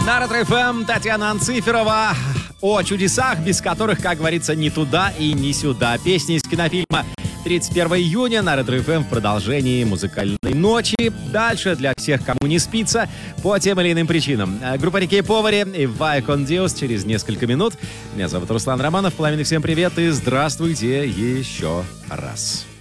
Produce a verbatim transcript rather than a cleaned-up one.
На Ретро-эф эм Татьяна Анциферова о чудесах, без которых, как говорится, ни туда и ни сюда. Песни из кинофильма тридцать первого июня на Ретро-эф эм в продолжении музыкальной ночи. Дальше для всех, кому не спится, по тем или иным причинам. Группа Рикки Повари и Вая Кон Диос через несколько минут. Меня зовут Руслан Романов. Пламенный всем привет и здравствуйте еще раз.